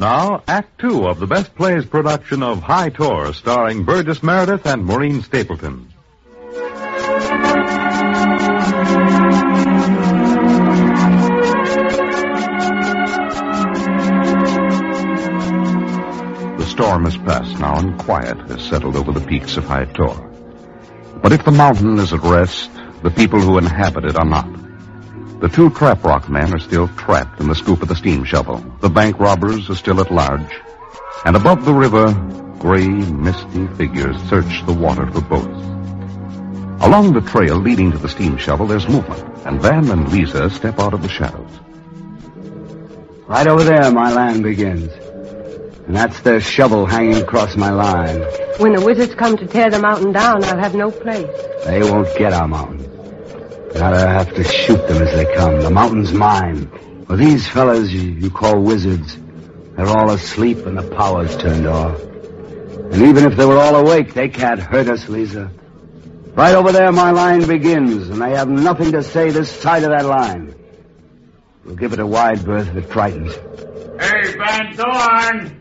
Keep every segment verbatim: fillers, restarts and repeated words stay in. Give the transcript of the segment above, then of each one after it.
Now, Act Two of the Best Plays production of High Tor, starring Burgess Meredith and Maureen Stapleton. The storm has passed now, and quiet has settled over the peaks of High Tor. But if the mountain is at rest, the people who inhabit it are not. The two trap rock men are still trapped in the scoop of the steam shovel. The bank robbers are still at large. And above the river, gray, misty figures search the water for boats. Along the trail leading to the steam shovel, there's movement, and Van and Lisa step out of the shadows. Right over there, my land begins. And that's their shovel hanging across my line. When the wizards come to tear the mountain down, I'll have no place. They won't get our mountain. Now I have to shoot them as they come. The mountain's mine. Well, these fellas you, you call wizards, they're all asleep and the power's turned off. And even if they were all awake, they can't hurt us, Lisa. Right over there, my line begins, and they have nothing to say this side of that line. We'll give it a wide berth if it frightens. Hey, Van Dorn!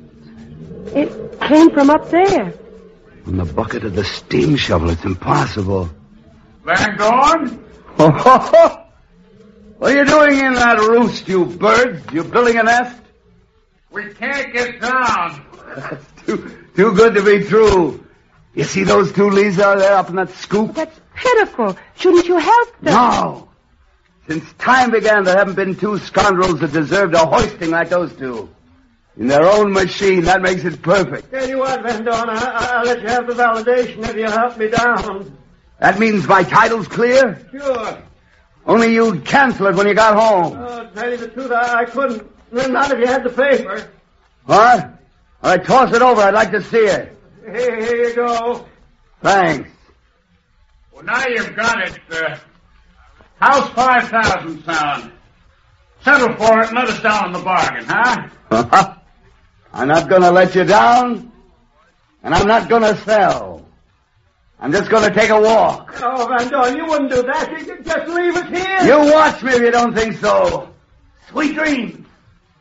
It came from up there. From the bucket of the steam shovel. It's impossible. Van Dorn? What are you doing in that roost, you bird? You building a nest? We can't get down. That's too, too good to be true. You see those two, Lisa, there up in that scoop? That's pitiful. Shouldn't you help them? No. Since time began, there haven't been two scoundrels that deserved a hoisting like those two. In their own machine, that makes it perfect. Tell you what, Van Dorn, I, I'll let you have the validation if you help me down. That means my title's clear? Sure. Only you'd cancel it when you got home. Oh, to tell you the truth, I, I couldn't. Not if you had the paper. What? All right, toss it over. I'd like to see it. Here, here you go. Thanks. Well, now you've got it. Uh, how's five thousand sound? Settle for it and let us down in the bargain, huh? I'm not going to let you down, and I'm not going to sell. I'm just going to take a walk. Oh, Van Dorn, you wouldn't do that. You could just leave us here. You watch me if you don't think so. Sweet dreams.